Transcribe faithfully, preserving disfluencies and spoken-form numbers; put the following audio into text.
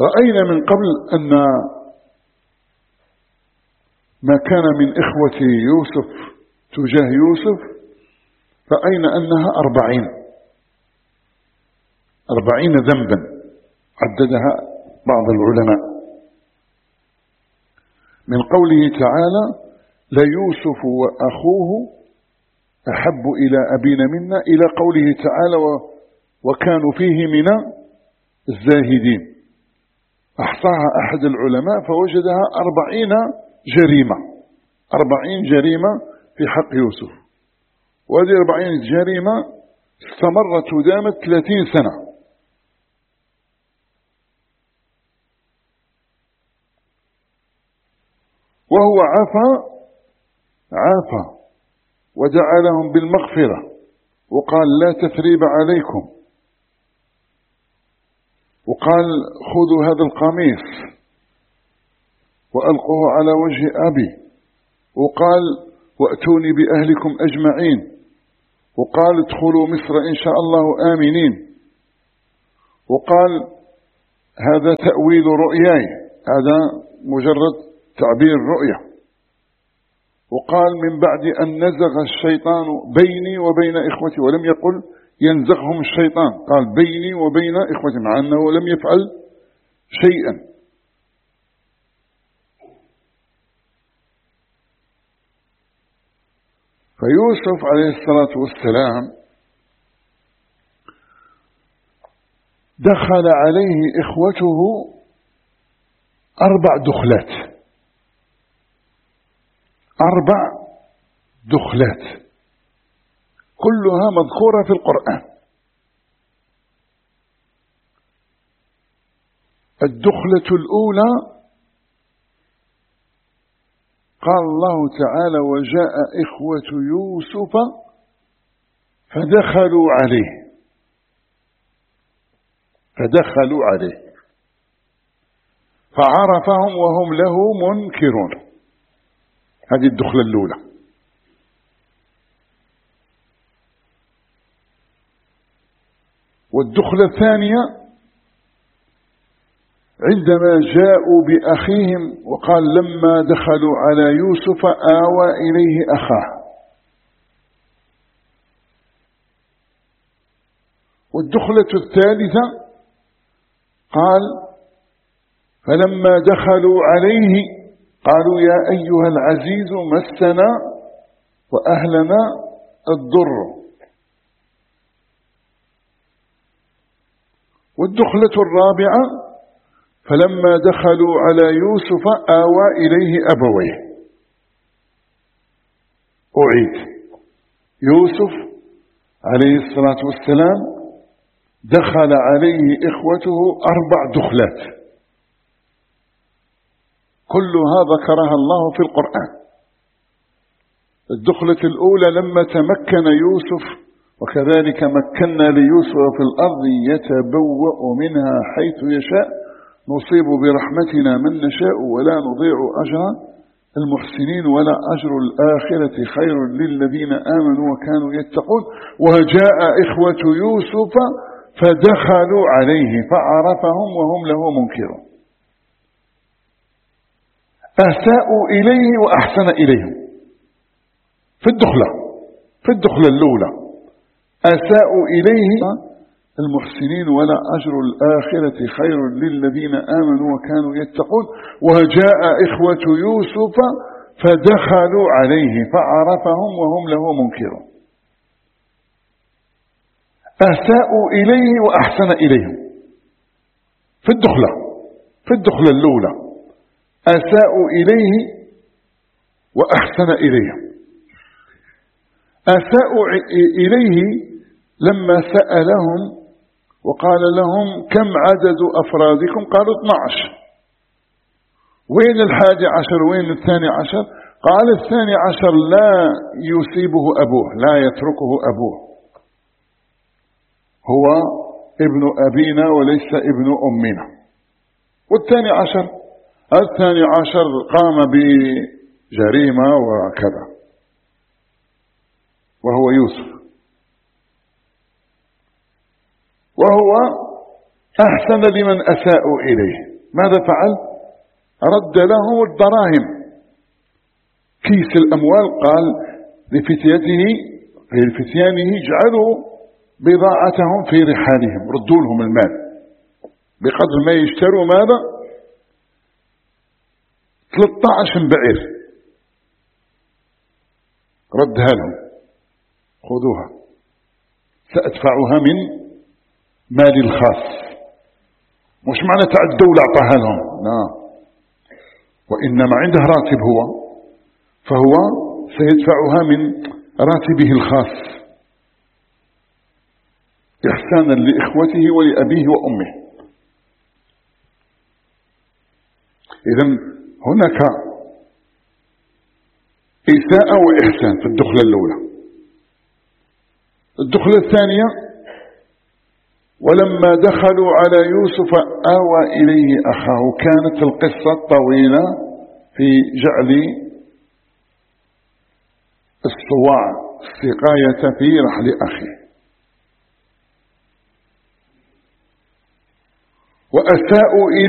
رأينا من قبل أن ما كان من إخوة يوسف تجاه يوسف رأينا أنها أربعين أربعين ذنبا عددها بعض العلماء، من قوله تعالى ليوسف وأخوه أحب إلى أبينا منا، إلى قوله تعالى وكانوا فيه من الزاهدين. أحصاها أحد العلماء فوجدها أربعين جريمة، أربعين جريمة في حق يوسف، وهذه أربعين جريمة استمرت ودامت ثلاثين سنة. وهو عفا عافى ودعا لهم بالمغفرة وقال لا تثريب عليكم، وقال خذوا هذا القميص وألقوه على وجه أبي، وقال وأتوني بأهلكم أجمعين، وقال ادخلوا مصر إن شاء الله آمنين، وقال هذا تأويل رؤياي، هذا مجرد تعبير الرؤيا، وقال من بعد أن نزغ الشيطان بيني وبين إخوتي، ولم يقل ينزغهم الشيطان، قال بيني وبين إخوتي، مع أنه لم يفعل شيئا. فيوسف عليه الصلاة والسلام دخل عليه إخوته أربع دخلات، أربع دخلات كلها مذكورة في القرآن. الدخلة الأولى قال الله تعالى وجاء إخوة يوسف فدخلوا عليه، فدخلوا عليه فعرفهم وهم له منكرون. هذه الدخلة الأولى. والدخلة الثانية عندما جاءوا بأخيهم وقال لما دخلوا على يوسف آوى إليه أخاه. والدخلة الثالثة قال فلما دخلوا عليه قالوا يا أيها العزيز مسنا وأهلنا الضر. والدخلة الرابعة فلما دخلوا على يوسف آوى إليه أبويه. أعيد، يوسف عليه الصلاة والسلام دخل عليه إخوته أربع دخلات كلها ذكرها الله في القرآن. الدخلة الأولى لما تمكن يوسف وكذلك مكنا ليوسف في الأرض يتبوأ منها حيث يشاء نصيب برحمتنا من نشاء ولا نضيع أجر المحسنين ولا أجر الآخرة خير للذين آمنوا وكانوا يتقون. وجاء إخوة يوسف فدخلوا عليه فعرفهم وهم له منكرون. أساءوا إليه وأحسن إليهم في الدخلة في الدخلة الأولى. أساءوا إليه المحسنين ولا أجر الآخرة خير للذين آمنوا وكانوا يتقون. وجاء إخوة يوسف فدخلوا عليه فعرفهم وهم له منكرون. أساءوا إليه وأحسن إليهم في الدخلة في الدخلة الأولى. أساءوا إليه وأحسن إليهم. أساءوا إليه لما سألهم وقال لهم كم عدد أفرادكم؟ قالوا اثني عشر. وين الحادي عشر وين الثاني عشر؟ قال الثاني عشر لا يصيبه أبوه، لا يتركه أبوه، هو ابن أبينا وليس ابن أمنا. والثاني عشر الثاني عشر قام بجريمة وكذا وهو يوسف، وهو أحسن لمن أساءوا إليه. ماذا فعل؟ رد له الدراهم كيس الأموال، قال لفتيته لفتيانه اجعلوا بضاعتهم في رحالهم، ردوا لهم المال بقدر ما يشتروا ماذا؟ ثلاثة عشر بعير، ردها لهم، خذوها سأدفعها من مالي الخاص. مش معنى تاع الدولة اعطاها لهم، لا، وإنما عنده راتب هو، فهو سيدفعها من راتبه الخاص إحسانا لإخوته ولأبيه وأمه. إذن هناك إساءة وإحسان في الدخلة الأولى. الدخلة الثانية: ولما دخلوا على يوسف آوى إليه أخاه. كانت القصة طويلة في جعل الصواع السقاية في رحل أخيه. وأساءوا إليه